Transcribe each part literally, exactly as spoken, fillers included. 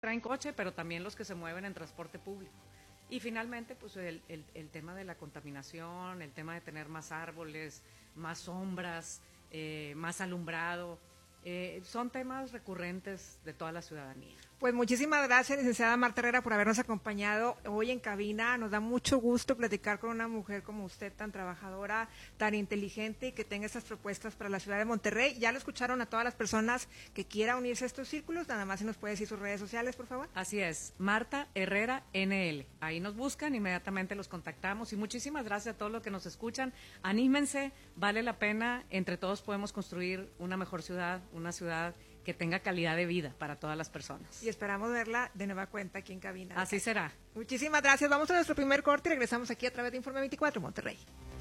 traen coche, pero también los que se mueven en transporte público. Y finalmente, pues el, el, el tema de la contaminación, el tema de tener más árboles, más sombras, eh, más alumbrado, eh, son temas recurrentes de toda la ciudadanía. Pues muchísimas gracias, licenciada Marta Herrera, por habernos acompañado hoy en cabina. Nos da mucho gusto platicar con una mujer como usted, tan trabajadora, tan inteligente y que tenga estas propuestas para la ciudad de Monterrey. Ya lo escucharon a todas las personas que quieran unirse a estos círculos. Nada más si nos puede decir sus redes sociales, por favor. Así es, Marta Herrera N L. Ahí nos buscan, inmediatamente los contactamos. Y muchísimas gracias a todos los que nos escuchan. Anímense, vale la pena. Entre todos podemos construir una mejor ciudad, una ciudad que tenga calidad de vida para todas las personas. Y esperamos verla de nueva cuenta aquí en cabina. Así será. Muchísimas gracias. Vamos a nuestro primer corte y regresamos aquí a través de Informe veinticuatro Monterrey.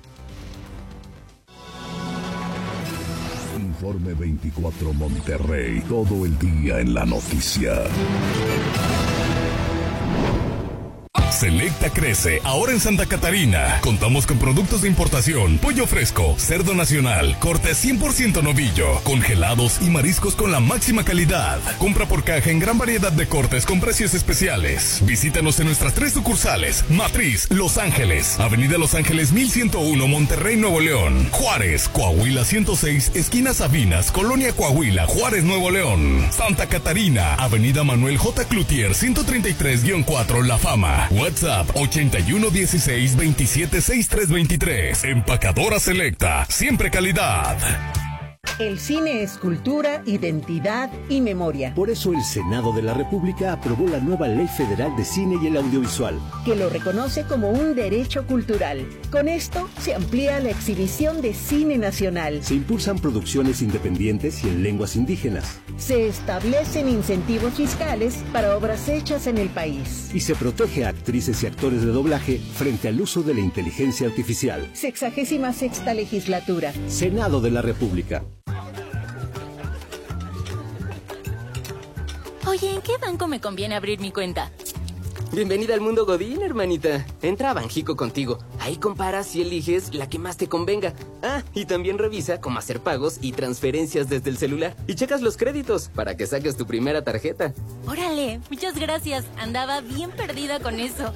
Informe veinticuatro Monterrey. Todo el día en la noticia. Selecta crece, ahora en Santa Catarina. Contamos con productos de importación, pollo fresco, cerdo nacional, corte cien por ciento novillo, congelados y mariscos con la máxima calidad. Compra por caja en gran variedad de cortes con precios especiales. Visítanos en nuestras tres sucursales: Matriz, Los Ángeles, Avenida Los Ángeles mil ciento uno, Monterrey, Nuevo León; Juárez, Coahuila ciento seis, esquina Sabinas, Colonia Coahuila, Juárez, Nuevo León; Santa Catarina, Avenida Manuel J. Cloutier ciento treinta y tres guión cuatro, La Fama. WhatsApp ochenta y uno dieciséis veintisiete sesenta y tres veintitrés. Empacadora Selecta, siempre calidad. El cine es cultura, identidad y memoria. Por eso el Senado de la República aprobó la nueva Ley Federal de Cine y el Audiovisual, que lo reconoce como un derecho cultural. Con esto se amplía la exhibición de cine nacional. Se impulsan producciones independientes y en lenguas indígenas. Se establecen incentivos fiscales para obras hechas en el país. Y se protege a actrices y actores de doblaje frente al uso de la inteligencia artificial. Sexagésima sexta legislatura. Senado de la República. Oye, ¿en qué banco me conviene abrir mi cuenta? Bienvenida al mundo Godín, hermanita. Entra a Banjico Contigo. Ahí comparas y eliges la que más te convenga. Ah, y también revisa cómo hacer pagos y transferencias desde el celular. Y checas los créditos para que saques tu primera tarjeta. Órale, muchas gracias. Andaba bien perdida con eso.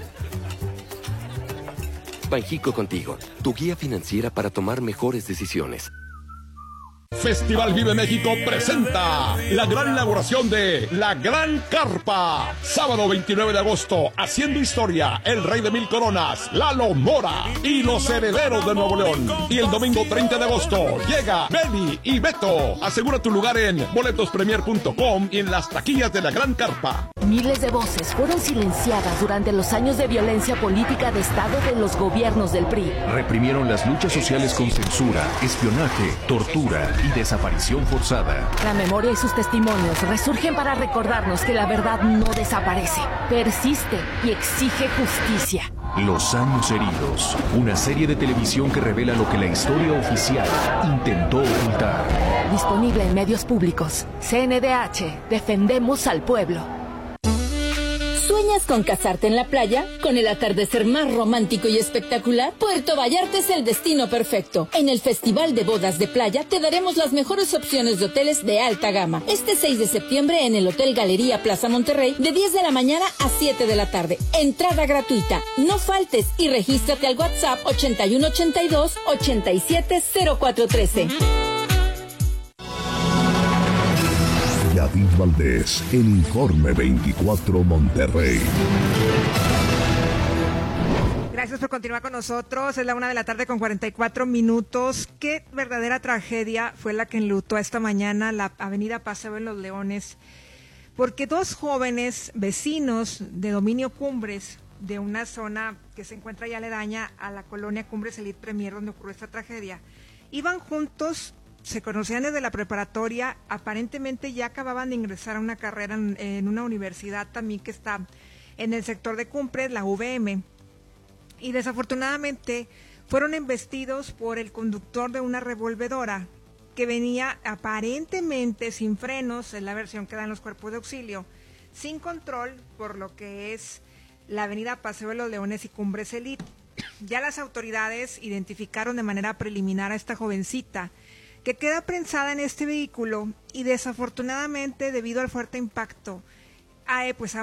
Banjico Contigo, tu guía financiera para tomar mejores decisiones. Festival Vive México presenta la gran inauguración de La Gran Carpa. Sábado veintinueve de agosto, haciendo historia, el rey de mil coronas, Lalo Mora y los herederos de Nuevo León. Y el domingo treinta de agosto llega Beli y Beto. Asegura tu lugar en boletos premier punto com y en las taquillas de La Gran Carpa. Miles de voces fueron silenciadas durante los años de violencia política de Estado de los gobiernos del P R I. Reprimieron las luchas sociales con censura, espionaje, tortura y desaparición forzada. La memoria y sus testimonios resurgen para recordarnos que la verdad no desaparece, persiste y exige justicia. Los años heridos, una serie de televisión que revela lo que la historia oficial intentó ocultar. Disponible en medios públicos. C N D H, defendemos al pueblo. ¿Sueñas con casarte en la playa? ¿Con el atardecer más romántico y espectacular? Puerto Vallarta es el destino perfecto. En el Festival de Bodas de Playa te daremos las mejores opciones de hoteles de alta gama. Este seis de septiembre en el Hotel Galería Plaza Monterrey, de diez de la mañana a siete de la tarde. Entrada gratuita. No faltes y regístrate al WhatsApp ochenta y uno ochenta y dos ochenta y siete cero cuatro trece. Yadid Valdés, en Informe veinticuatro Monterrey. Gracias por continuar con nosotros. Es la una de la tarde con cuarenta y cuatro minutos. Qué verdadera tragedia fue la que enlutó esta mañana la avenida Paseo de los Leones, porque dos jóvenes vecinos de dominio Cumbres, de una zona que se encuentra ya aledaña a la colonia Cumbres Elite Premier, donde ocurrió esta tragedia, iban juntos. Se conocían desde la preparatoria, aparentemente ya acababan de ingresar a una carrera en, en una universidad también que está en el sector de Cumbres, la U V M, y desafortunadamente fueron embestidos por el conductor de una revolvedora que venía aparentemente sin frenos, es la versión que dan los cuerpos de auxilio, sin control por lo que es la avenida Paseo de los Leones y Cumbres Elite. Ya las autoridades identificaron de manera preliminar a esta jovencita, que queda prensada en este vehículo y desafortunadamente debido al fuerte impacto, pues